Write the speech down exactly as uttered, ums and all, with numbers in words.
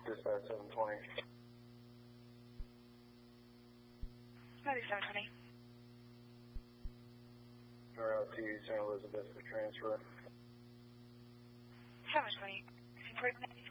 dispatch seven twenty. ninety-seven twenty. Route to Saint Elizabeth for transfer. seven twenty.